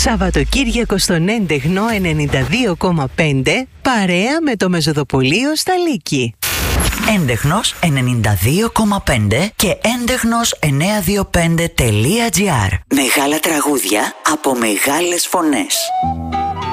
Σαββατοκύριακο στον Έντεχνο 92,5 παρέα με το Μεζοδοπολείο Σταλίκη. Έντεχνος 92,5 και έντεχνος925.gr. Μεγάλα τραγούδια από μεγάλες φωνές.